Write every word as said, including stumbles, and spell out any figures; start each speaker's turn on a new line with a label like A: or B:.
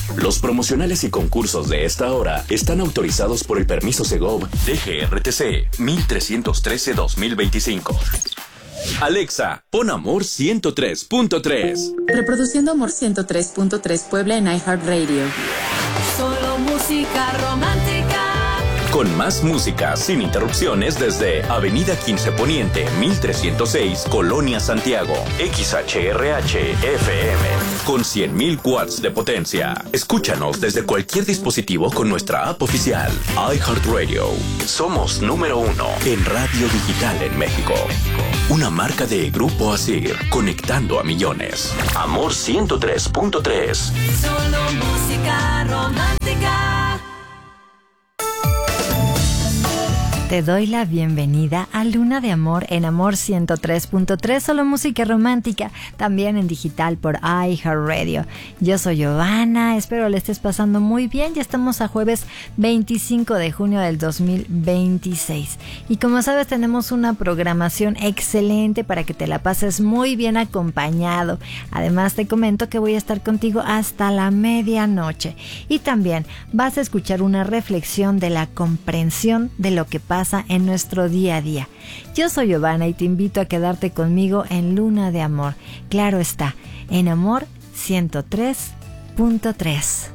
A: Los promocionales y concursos de esta hora están autorizados por el permiso Segov D G R T C mil trescientos trece dos mil veinticinco. Alexa, pon Amor ciento tres punto tres.
B: Reproduciendo Amor ciento tres punto tres Puebla en iHeartRadio.
C: Solo música romántica.
A: Con más música sin interrupciones desde Avenida quince Poniente, mil trescientos seis, Colonia Santiago. X H R H F M. Con cien mil watts de potencia. Escúchanos desde cualquier dispositivo con nuestra app oficial. iHeartRadio. Somos número uno en radio digital en México. Una marca de Grupo Asir, conectando a millones. Amor ciento tres punto tres.
C: Solo música romántica.
D: Te doy la bienvenida a Luna de Amor en Amor ciento tres punto tres, solo música romántica, también en digital por iHeartRadio. Yo soy Giovanna, espero le estés pasando muy bien. Ya estamos a jueves veinticinco de junio del dos mil veintiséis. Y como sabes, tenemos una programación excelente para que te la pases muy bien acompañado. Además, te comento que voy a estar contigo hasta la medianoche. Y también vas a escuchar una reflexión de la comprensión de lo que pasa en nuestro día a día. Yo soy Giovanna y te invito a quedarte conmigo en Luna de Amor. Claro está, en Amor ciento tres punto tres.